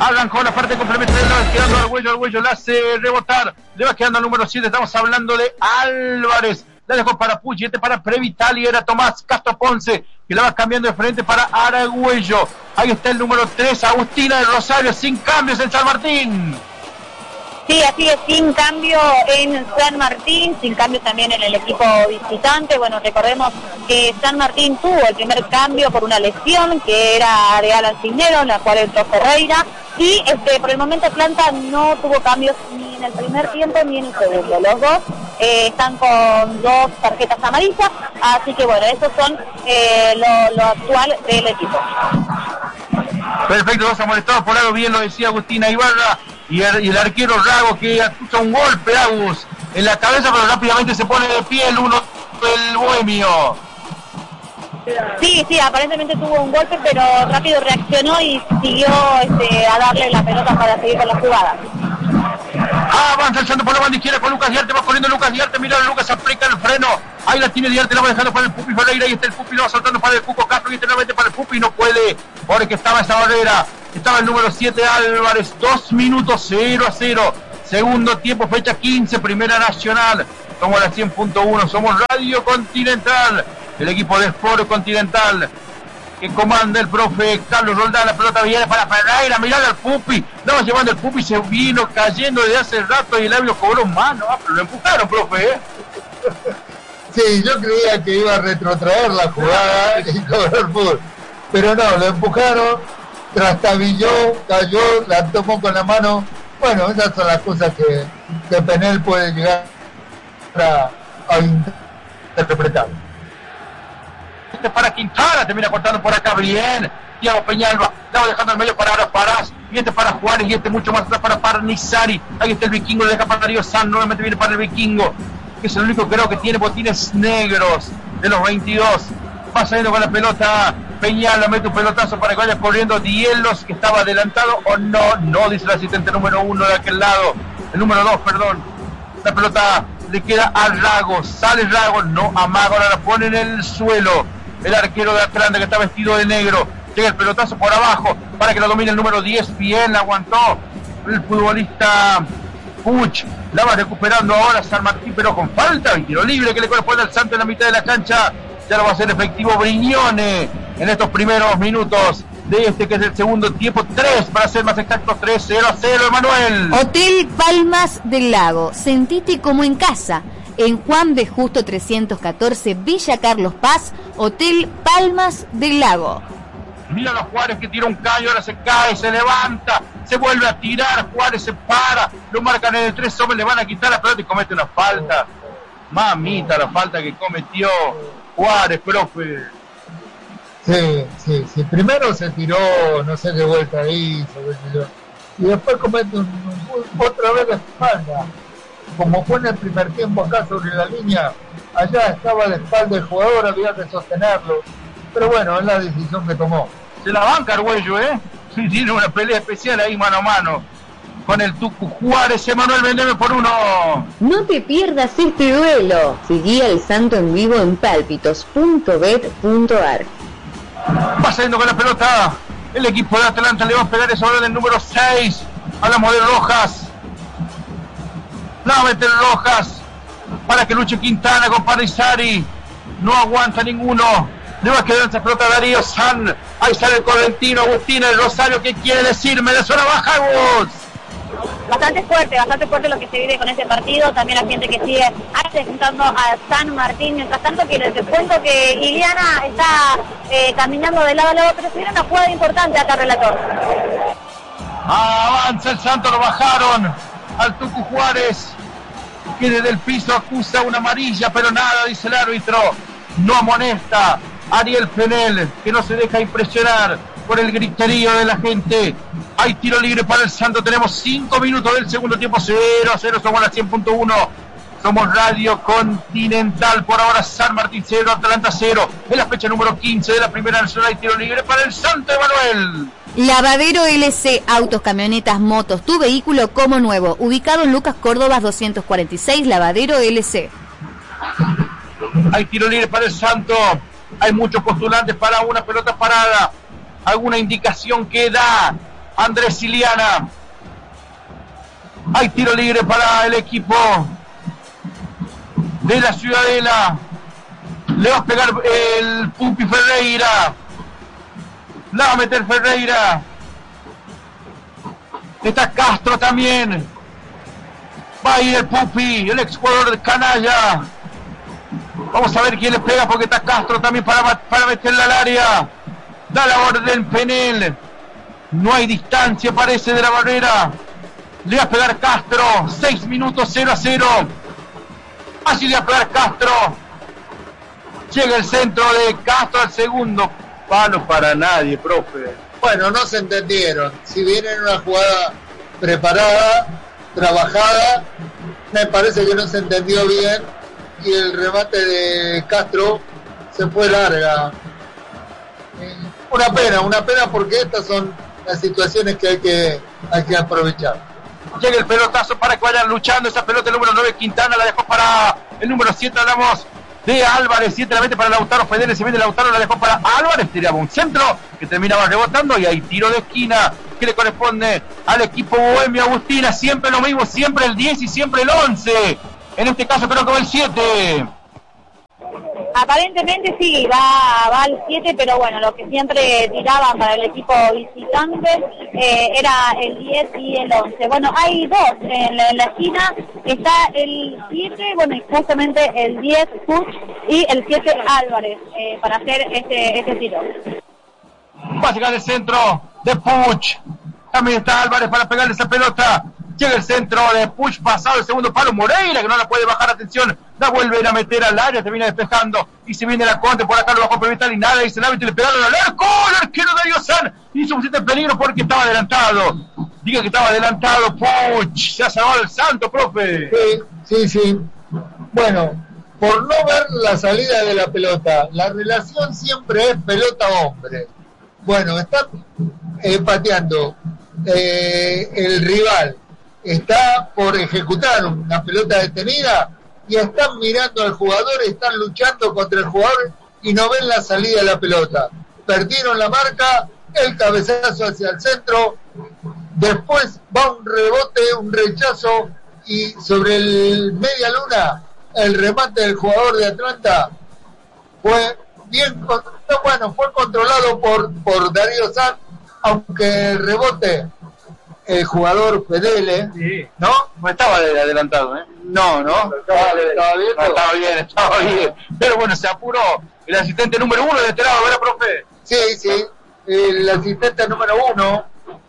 Arrancó la parte complementaria, le va quedando al Huello la hace rebotar, le va quedando al número 7, estamos hablando de Álvarez, la dejó para Pucci, para Previtali, era Tomás Castro Ponce, que la va cambiando de frente para Aragüello. Ahí está el número 3, Agustina de Rosario, sin cambios en San Martín. Sí, así es, sin cambio en San Martín, sin cambio también en el equipo visitante. Bueno, recordemos que San Martín tuvo el primer cambio por una lesión que era de Alan Cisneros, la cual entró Ferreira, y por el momento Atlanta no tuvo cambios ni en el primer tiempo ni en el segundo. Los dos están con 2 tarjetas amarillas, así que bueno, esos son lo actual del equipo. Perfecto, dos amonestados por algo, bien lo decía Agustina Ibarra. Y el arquero Rago que acusa un golpe, Agus, en la cabeza, pero rápidamente se pone de pie el uno del Bohemio. Sí, aparentemente tuvo un golpe, pero rápido reaccionó y siguió a darle la pelota para seguir con la jugada. Avanza el Santo por la banda izquierda con Lucas Diarte, va corriendo Lucas Diarte, mira, Lucas aplica el freno, ahí la tiene Diarte, la va dejando para el Pupi Ferreira, y está el Pupi, lo va soltando para el Cuco Castro, y nuevamente para el Pupi, no puede, porque estaba esa barrera, estaba el número 7 Álvarez, 2 minutos 0-0, segundo tiempo, fecha 15, Primera Nacional, somos la 100.1, somos Radio Continental, el equipo de Sport Continental, que comanda el profe Carlos Roldán, la pelota viene para Ferreira, mirá al Pupi, estaba llevando el Pupi, se vino cayendo desde hace rato y el árbitro cobró mano, pero lo empujaron, profe, Sí, yo creía que iba a retrotraer la jugada y cobrar fútbol, pero no, lo empujaron, trastabilló, cayó, la tomó con la mano. Bueno, esas son las cosas que Penel puede llegar a interpretar. Para Quintana, termina cortando por acá bien, Thiago Peñalba, estaba dejando el medio para ahora Parás, y para Juárez, y mucho más atrás para Parnizari, ahí está el Vikingo, le deja para Darío San, nuevamente viene para el Vikingo, que es el único creo que tiene botines negros de los 22, va saliendo con la pelota, Peñalba mete un pelotazo para que vaya corriendo Dielos, que estaba adelantado, o no, dice el asistente número 1 de aquel lado, el número 2, perdón, la pelota le queda a Rago, sale Rago, no amaga, ahora la pone en el suelo, el arquero de Atlanta que está vestido de negro, llega el pelotazo por abajo para que lo domine el número 10, bien la aguantó el futbolista Puch, la va recuperando ahora San Martín, pero con falta, y tiro libre que le corresponde al Santo en la mitad de la cancha, ya lo va a hacer efectivo Brignone en estos primeros minutos de que es el segundo tiempo, 3 para ser más exactos, 3-0, Emanuel. Hotel Palmas del Lago, sentite como en casa. En Juan B. Justo 314, Villa Carlos Paz, Hotel Palmas del Lago. Mira a Juárez que tira un caño, ahora se cae, se levanta, se vuelve a tirar, Juárez se para, lo marcan en el 3 hombres, le van a quitar la pelota y comete una falta. Mamita la falta que cometió Juárez, profe. Sí, primero se tiró, no sé qué vuelta hizo, y después comete otra vez la espalda. Como fue en el primer tiempo acá sobre la línea, allá estaba la espalda del jugador, había que sostenerlo. Pero bueno, es la decisión que tomó. Se la banca Argüello, Sí, tiene una pelea especial ahí mano a mano con el Tucu Juárez. Emanuel, vendeme por 1. No te pierdas este duelo. Seguí al Santo en vivo en palpitos.bet.ar. Va saliendo con la pelota el equipo de Atlanta, le va a pegar esa bola del número 6. Hablamos de Rojas. Nuevamente Rojas para que luche Quintana con Parrizari. No aguanta ninguno. Le va a quedar esa pelota a Darío San. Ahí sale el correntino Agustina el Rosario. ¿Qué quiere decirme de zona baja, Agus? Bastante fuerte lo que se vive con este partido. También la gente que sigue aceptando a San Martín. Mientras tanto, que les cuento que Iliana está caminando de lado a lado, pero se viene una jugada importante acá, relator. Avanza el Santo, lo bajaron al Tucu Juárez, que desde el piso acusa una amarilla, pero nada, dice el árbitro. No amonesta Ariel Penel, que no se deja impresionar por el griterío de la gente. Hay tiro libre para el Santo, tenemos 5 minutos del segundo tiempo, 0-0, somos la 100.1, somos Radio Continental, por ahora San Martín 0, Atlanta 0, en la fecha número 15 de la Primera Nacional. Hay tiro libre para el Santo, Emanuel. Lavadero LC, autos, camionetas, motos, tu vehículo como nuevo, ubicado en Lucas Córdoba 246, Lavadero LC. Hay tiro libre para el Santo, hay muchos postulantes para una pelota parada. Alguna indicación que da Andrés Iliana. Hay tiro libre para el equipo de la Ciudadela. Le va a pegar el Pupi Ferreira. La va a meter Ferreira. Está Castro también. Va a ir el Pupi, el ex jugador de Canalla. Vamos a ver quién le pega porque está Castro también para meterla al área. Da la orden Penel. No hay distancia, parece, de la barrera. Le va a pegar Castro. 6 minutos, 0-0. Así le va a pegar Castro. Llega el centro de Castro al segundo palo para nadie, profe. Bueno, no se entendieron. Si bien era una jugada preparada, trabajada, me parece que no se entendió bien y el remate de Castro se fue larga. Una pena porque estas son las situaciones que hay que aprovechar. Llega el pelotazo para que vayan luchando. Esa pelota el número 9 Quintana la dejó para el número 7. Hablamos de Álvarez. 7 la mete para Lautaro Fedele. Se viene Lautaro, la dejó para Álvarez. Tiraba un centro que terminaba rebotando. Y hay tiro de esquina que le corresponde al equipo Bohemio. Agustina, siempre lo mismo. Siempre el 10 y siempre el 11. En este caso creo que va el 7. Aparentemente sí, va al 7, pero bueno, lo que siempre tiraban para el equipo visitante era el 10 y el 11. Bueno, hay dos en la esquina, está el 7, bueno, y justamente el 10 Puch y el 7 Álvarez para hacer este tiro. Va a llegar el centro de Puch. También está Álvarez para pegarle esa pelota. Llega el centro de Puch, pasado el segundo palo, Moreira, que no la puede bajar, atención, la vuelven a meter al área, termina despejando, y se viene la Conte, por acá lo bajó Pervital y nada, dice el árbitro, le pegaron al arco, el arquero Darío San, hizo un siete peligro porque estaba adelantado, diga que estaba adelantado, Puch, se ha salvado el santo, profe. Sí, bueno, por no ver la salida de la pelota, la relación siempre es pelota-hombre, bueno, está pateando el rival, está por ejecutar una pelota detenida y están mirando al jugador, están luchando contra el jugador y no ven la salida de la pelota. Perdieron la marca, el cabezazo hacia el centro, después va un rebote, un rechazo y sobre el media luna el remate del jugador de Atlanta fue bien, bueno, fue controlado por Darío San, aunque el rebote el jugador Fedele, sí. ¿no? No estaba adelantado, ¿eh? No. Estaba bien. Pero bueno, se apuró el asistente número 1 de este lado, ¿verdad, profe? Sí. El asistente número 1,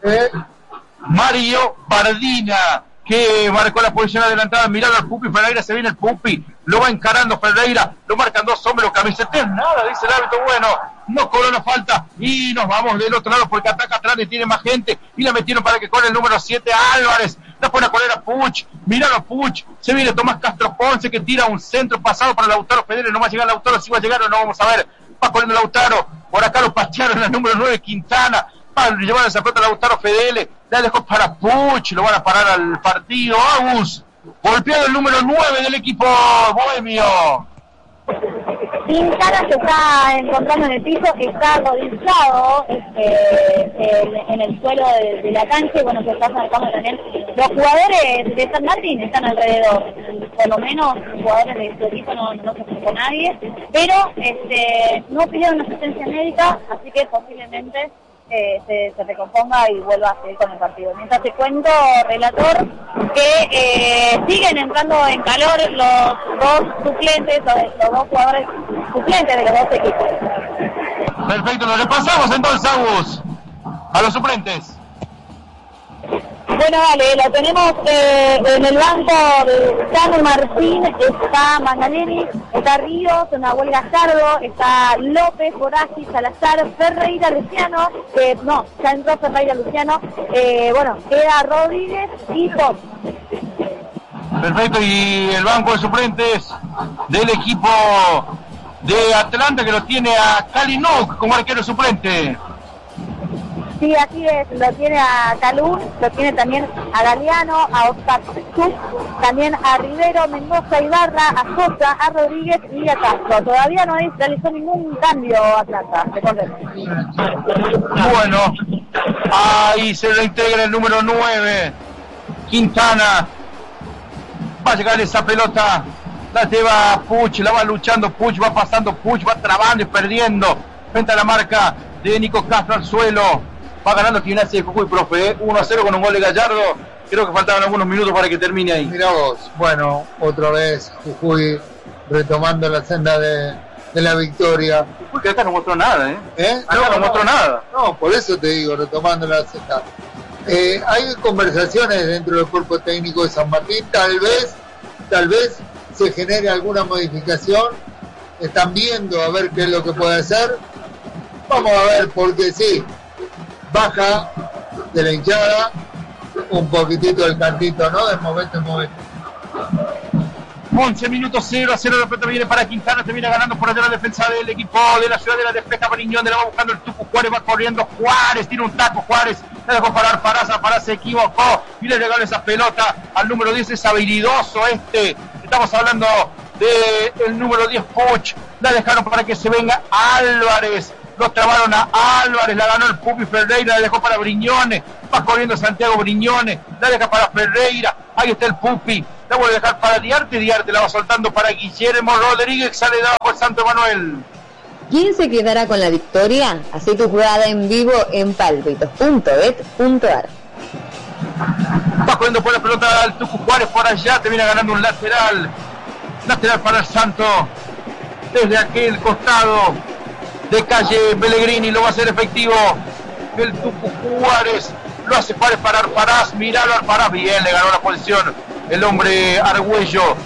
Mario Bardina, que marcó la posición adelantada, mirando al Pupi Ferreira, se viene el Pupi, lo va encarando Ferreira, lo marcan dos hombres, los camisetes, nada, dice el árbitro, bueno, no cobró la falta, y nos vamos del otro lado porque ataca atrás y tiene más gente, y la metieron para que corra el número 7 Álvarez, la pone a correr a Puch, miralo a Puch, se viene Tomás Castro Ponce que tira un centro pasado para Lautaro Fedele, no va a llegar Lautaro, si va a llegar o no, vamos a ver, va corriendo Lautaro, por acá lo pastearon el número 9 Quintana, llevaron esa pelota a Lautaro Fedele, la dejó para Puch, lo van a parar al partido. Agus, golpeado el número 9 del equipo bohemio. Quintana se está encontrando en el piso, está arrodillado en el suelo de la cancha, y bueno, se está acercando también. Los jugadores de San Martín están alrededor, por lo menos los jugadores de su equipo no se acercó nadie, pero no pidieron asistencia médica, así que posiblemente se recomponga y vuelva a seguir con el partido. Mientras te cuento, relator, que siguen entrando en calor los dos suplentes, los dos jugadores suplentes de los dos equipos. Perfecto, lo repasamos entonces, Agus, a los suplentes. Bueno, dale, lo tenemos en el banco de San Martín, está Mangaleni, está Ríos, Nahuel Gallardo, está López, Borassi, Salazar, Ferreira, Luciano, ya entró Ferreira, Luciano, queda Rodríguez y Tom. Perfecto, y el banco de suplentes del equipo de Atlanta, que lo tiene a Kalinuk como arquero suplente. Sí, así es, lo tiene a Calún, lo tiene también a Galeano, a Oscar Chuk, también a Rivero, Mendoza, Ibarra, a Sosa, a Rodríguez y a Castro. Todavía no realizó ningún cambio Atlanta, recordemos. Bueno, Ahí se reintegra el número 9. Quintana. Va a llegar esa pelota. La lleva Puch, la va luchando Puch, va pasando Puch, va trabando y perdiendo. Frente a la marca de Nico Castro al suelo. Va ganando Gimnasia de Jujuy, profe. 1-0 con un gol de Gallardo. Creo que faltaban algunos minutos para que termine ahí. Mirá vos, bueno, otra vez Jujuy retomando la senda de la victoria. Jujuy que acá no mostró nada, Acá no mostró nada. No, por eso te digo, retomando la senda. Hay conversaciones dentro del cuerpo técnico de San Martín, tal vez se genere alguna modificación. Están viendo a ver qué es lo que puede hacer. Vamos a ver, porque sí, baja de la hinchada un poquitito el cantito, ¿no? De momento en momento. 11 minutos, 0-0, la pelota viene para Quintana, termina ganando por allá la defensa del equipo de la ciudad de la despeja Briñón, de la va buscando el Tucu Juárez, va corriendo Juárez, tiene un taco Juárez, la dejó parar Parás se equivocó y le regaló esa pelota al número 10, es habilidoso estamos hablando del número 10 Puch, la dejaron para que se venga Álvarez, lo trabaron a Álvarez, la ganó el Pupi Ferreira, la dejó para Briñones, va corriendo Santiago Briñones, la deja para Ferreira, ahí está el Pupi, la vuelve a dejar para Diarte la va soltando para Guillermo Rodríguez, sale dado por Santo Manuel. ¿Quién se quedará con la victoria? Así tu jugada en vivo en palpitos.bet.ar. Va corriendo por la pelota al Tucu Juárez por allá, termina ganando un lateral para el Santo, desde aquel costado de calle Pellegrini, lo va a hacer efectivo el Tucu Juárez, lo hace Juárez para Arparás, miralo Arparás, bien, le ganó la posición el hombre Argüello,